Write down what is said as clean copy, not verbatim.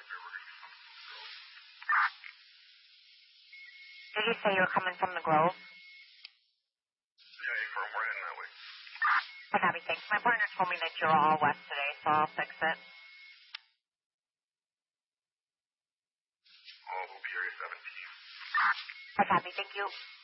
Did you say you were coming from the Grove? Yeah, A-firm, we're heading that way. I copy, thanks. My partner told me that you're all west today, so I'll fix it. Oh, we'll be here at 17. I copy, thank you.